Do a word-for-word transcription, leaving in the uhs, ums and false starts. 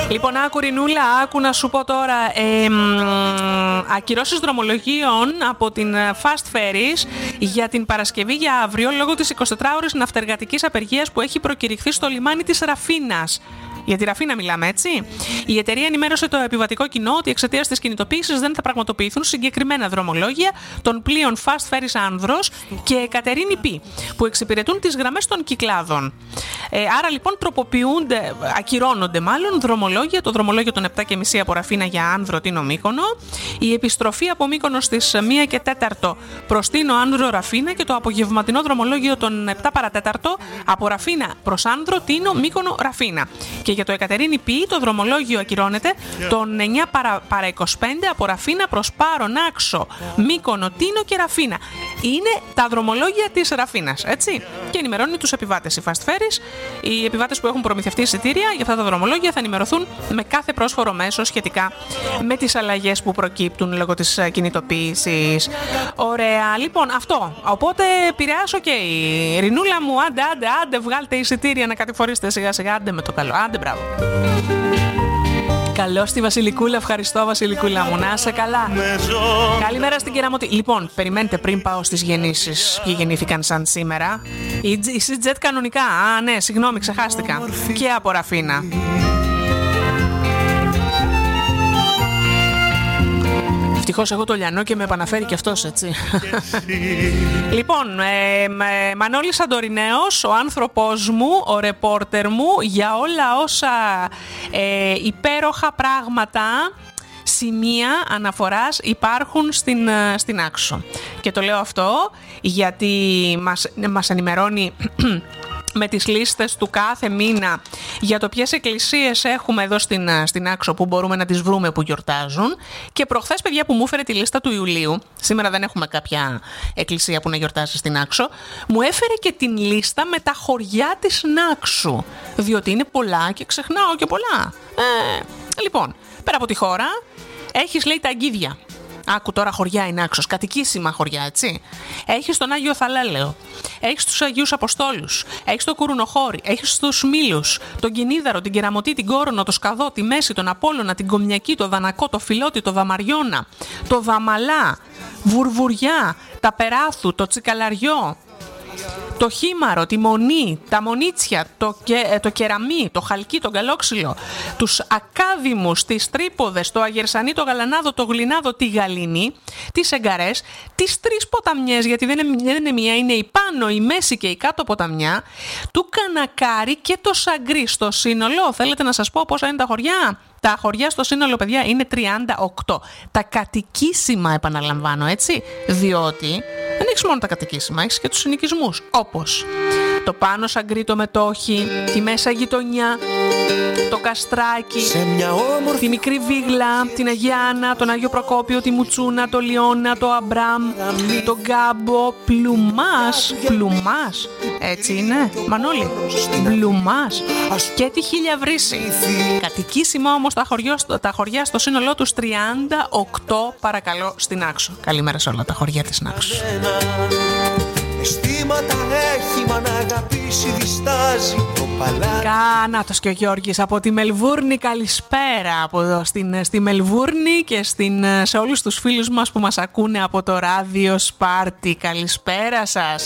Λοιπόν, άκου Ρινούλα, άκου να σου πω τώρα. Ε, ακυρώσεις δρομολογίων από την Fast Ferries για την Παρασκευή για αύριο λόγω της εικοσιτετράωρης ναυτεργατικής απεργίας που έχει προκηρυχθεί στο λιμάνι της Ραφίνας. Για τη Ραφίνα μιλάμε, έτσι. Η εταιρεία ενημέρωσε το επιβατικό κοινό ότι εξαιτίας της κινητοποίησης δεν θα πραγματοποιηθούν συγκεκριμένα δρομολόγια των πλοίων Fast Ferries Άνδρος και Εκατερίνη Π, που εξυπηρετούν τις γραμμές των κυκλάδων. Ε, άρα λοιπόν τροποποιούνται, ακυρώνονται μάλλον δρομολόγια, το δρομολόγιο των επτά και μισή από Ραφίνα για Άνδρο Τίνο Μύκονο, η επιστροφή από Μύκονο στις μία και τέταρτο προς Τίνο Άνδρο Ραφίνα και το απογευματινό δρομολόγιο των επτά παρατέταρτο από Ραφίνα προς Άνδρο Τίνο Μύκονο Ραφίνα. Και για το Εκατερίνη Π το δρομολόγιο ακυρώνεται των εννιά παρά είκοσι πέντε από Ραφίνα προς Πάρο, Νάξο, Μύκονο, Τίνο και Ραφίνα. Είναι τα δρομολόγια της Ραφίνας, έτσι. Και ενημερώνει τους επιβάτες η Fast Ferries. Οι επιβάτες που έχουν προμηθευτεί εισιτήρια για αυτά τα δρομολόγια θα ενημερωθούν με κάθε πρόσφορο μέσο σχετικά με τις αλλαγές που προκύπτουν λόγω της κινητοποίησης. Ωραία, λοιπόν, αυτό. Οπότε Πειραιάς, οκ. Okay. Ρινούλα μου, άντε, άντε, άντε, βγάλτε εισιτήρια να κατηφορήσετε σιγά-σιγά. Άντε με το καλό. Άντε, μπράβο. Καλώς τη Βασιλικούλα, ευχαριστώ Βασιλικούλα μου, να είσαι καλά. Καλημέρα στην Κεραμωτή. Λοιπόν, περιμένετε πριν πάω στις γεννήσεις. Ποιοι γεννήθηκαν σαν σήμερα? Η EasyJet κανονικά. Α, ναι, συγγνώμη, ξεχάστηκα. Και από Ραφίνα. Ευτυχώς έχω το Λιανό και με επαναφέρει και αυτός, έτσι. Λοιπόν, ε, ε, Μανώλης Σαντορινέος, ο άνθρωπός μου, ο ρεπόρτερ μου, για όλα όσα ε, υπέροχα πράγματα, σημεία αναφοράς υπάρχουν στην, στην Άξο. Και το λέω αυτό γιατί μας, μας ενημερώνει με τις λίστες του κάθε μήνα για το ποιες εκκλησίες έχουμε εδώ στην, στην Άξο που μπορούμε να τις βρούμε που γιορτάζουν. Και προχθές, παιδιά, που μου έφερε τη λίστα του Ιουλίου, σήμερα δεν έχουμε κάποια εκκλησία που να γιορτάζει στην Άξο, μου έφερε και την λίστα με τα χωριά της Νάξου, διότι είναι πολλά και ξεχνάω και πολλά. Ε, λοιπόν, πέρα από τη χώρα έχεις, λέει, τα Αγκίδια. Άκου τώρα, χωριά είναι Άξος, κατοικήσιμα χωριά, έτσι. Έχεις τον Άγιο Θαλέλεο, έχεις τους Αγίους Αποστόλους, έχεις το Κουρουνοχώρι, έχεις τους Μήλους, τον Κινίδαρο, την Κεραμωτή, την Κόρονο, το Σκαδό, τη Μέση, τον Απόλλωνα, την Κομιακή, το Δανακό, το Φιλότη, το Δαμαριώνα, το Δαμαλά, Βουρβουριά, τα Περάθου, το Τσικαλαριό, το Χήμαρο, τη Μονή, τα Μονίτσια, το, και, το Κεραμί, το Χαλκί, το Καλόξυλο, τους Ακάδημους, τις Τρίποδες, το Αγερσανί, το Γαλανάδο, το Γλινάδο, τη Γαλήνη, τις Εγκαρές, τις τρεις ποταμιές, γιατί δεν είναι, δεν είναι μία, είναι η πάνω, η μέση και η κάτω ποταμιά, του Κανακάρι και το Σαγκρί. Στο σύνολο, θέλετε να σας πω πόσα είναι τα χωριά? Τα χωριά στο σύνολο, παιδιά, είναι τριάντα οκτώ. Τα κατοικήσιμα, επαναλαμβάνω, έτσι, διότι δεν έχεις μόνο τα κατοικήσιμα, έχεις και τους συνοικισμούς, όπως το Πάνω Σαγκρί, το Μετόχι, τη Μέσα Γειτονιά, το Καστράκι, όμορφη... τη Μικρή Βίγλα, την Αγία Άννα, τον Άγιο Προκόπιο, τη Μουτσούνα, το Λιώνα, το Αμπράμ, το Γκάμπο, Πλουμάς, Πλουμάς, έτσι είναι, Μανώλη, Πλουμάς και τη Χιλιαβρύση. Κατοικήσιμα όμως τα χωριά, τα χωριά στο σύνολό τους τριάντα οκτώ, παρακαλώ, στην Άξο. Καλημέρα σε όλα τα χωριά της Άξο. Αισθήματα έχει, μα να αγαπήσει διστάζει το παλάτι. Κάνατος και ο Γιώργης από τη Μελβούρνη, καλησπέρα από εδώ στην, στη Μελβούρνη και στην, σε όλους τους φίλους μας που μας ακούνε από το ράδιο Σπάρτη. Καλησπέρα σας.